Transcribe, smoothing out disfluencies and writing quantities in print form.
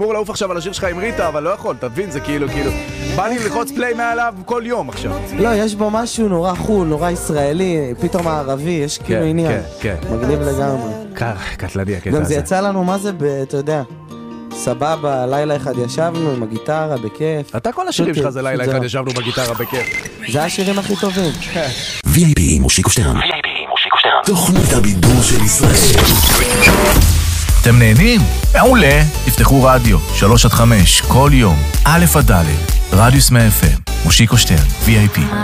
אמור לעוף עכשיו על השיר שלך עם ריטה, אבל לא יכול, תבין, זה כאילו, בא לי ללחוץ פליי מעליו כל יום עכשיו. לא, יש בו משהו נורא חול, נורא ישראלי, פתאום הערבי, יש כאילו עניין. כן. מגניב לגמרי. קטלני הקטע הזה. גם זה יצא לנו, מה זה, אתה יודע, סבבה, לילה אחד ישבנו עם הגיטרה, בכיף. אתה כל השירים שלך זה לילה אחד ישבנו בגיטרה בכיף. זה השירים הכי טובים. VIP מושיקו שטרן. תוכנית הבידור של ישראל. אתם נהנים? מעולה. תפתחו רדיו 3-5 כל יום, א' עד ד', רדיוס 100 FM, מושיקו שטרן, VIP.